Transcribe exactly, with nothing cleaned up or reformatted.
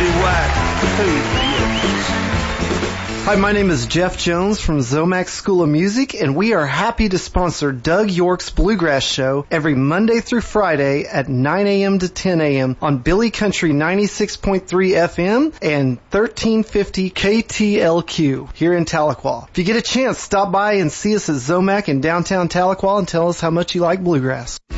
Randy White. Hey. Hi, my name is Jeff Jones from Zomax School of Music, and we are happy to sponsor Doug York's Bluegrass Show every Monday through Friday at nine a.m. to ten a.m. on Billy Country ninety-six point three F M and thirteen fifty K T L Q here in Tahlequah. If you get a chance, stop by and see us at Zomac in downtown Tahlequah and tell us how much you like bluegrass.